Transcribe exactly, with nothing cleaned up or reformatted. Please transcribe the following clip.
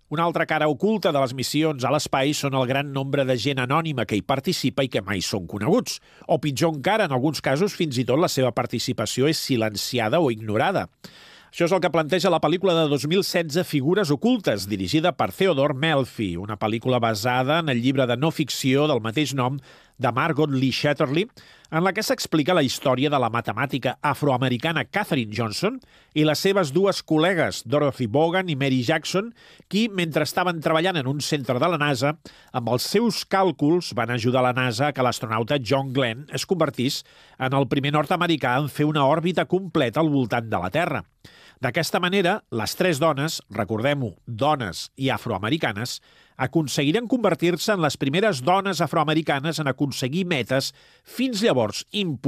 Una altra cara oculta de les missions a l'espai són el gran nombre de gent anònima que hi participa i que mai són coneguts. O pitjor encara, en alguns casos, fins i tot la seva participació és silenciada o ignorada. Això és el que planteja la pel·lícula de dos mil setze Figures ocultes, dirigida per Theodore Melfi, una pel·lícula basada en el llibre de no ficció del mateix nom de Margot Lee Shetterly, en la que s'explica la història de la matemàtica afroamericana Katherine Johnson i les seves dues col·legues, Dorothy Vaughan i Mary Jackson, qui, mentre estaven treballant en un centre de la NASA, amb els seus càlculs van ajudar la NASA a que l'astronauta John Glenn es convertís en el primer nord-americà en fer una òrbita completa al voltant de la Terra. D'aquesta manera, les tres dones, recordem-ho, dones i afroamericanes, aconseguiren convertir-se en les primeres dones afroamericanes en aconseguir metes fins llavors impossibles.